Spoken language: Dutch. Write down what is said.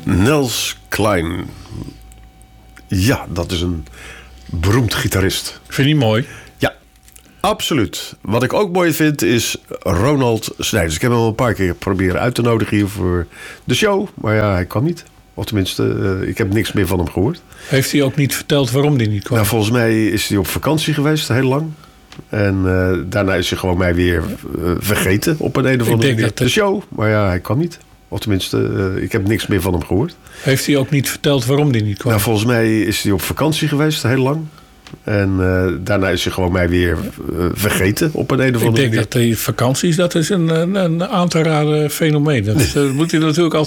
Nels Cline. Ja, dat is een beroemd gitarist. Vind je die mooi? Ja, absoluut. Wat ik ook mooi vind is Ronald Snijders. Ik heb hem al een paar keer proberen uit te nodigen hier voor de show. Maar ja, hij kan niet. Of tenminste, ik heb niks meer van hem gehoord. Heeft hij ook niet verteld waarom hij niet kwam? Nou, volgens mij is hij op vakantie geweest, heel lang. En daarna is hij gewoon mij weer vergeten op een of andere manier. De show, maar ja, hij kan niet. Of tenminste, ik heb niks meer van hem gehoord. Heeft hij ook niet verteld waarom hij niet kwam? Nou, volgens mij is hij op vakantie geweest, heel lang. En daarna is hij gewoon mij weer vergeten op een of andere manier. Ik denk dat die vakanties, dat is een aan te raden fenomeen. Dat moet hij natuurlijk